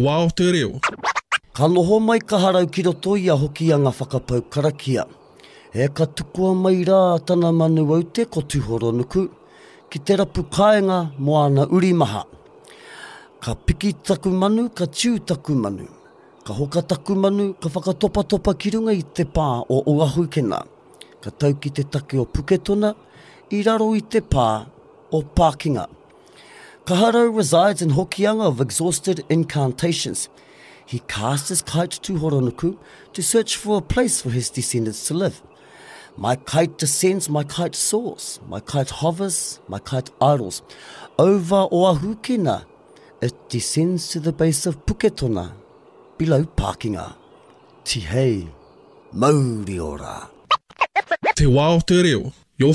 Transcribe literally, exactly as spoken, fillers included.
wā o te reo. Ka noho mai ka harau ki roto i a hoki a ngā whakapau karakia. E ka tukua mai rā tana manu au te ko Tūhoro Nuku, ki te rapu kāinga mo ana uri maha. Ka piki taku manu, ka tiu taku manu. Ka hoka taku manu, ka whakatopa topa ki runga i te pā o Oahu Kena. Ka tau ki te take o Puketona, i raro i te pā o Pākinga. Ka harau resides in Hokianga of exhausted incantations. He cast his kite to Horonuku to search for a place for his descendants to live. My kite descends, my kite soars, my kite hovers, my kite idles. Over Oahu Kena, it descends to the base of Puketona, below Pākinga. Tihei, mauri ora. Te wā o te reo.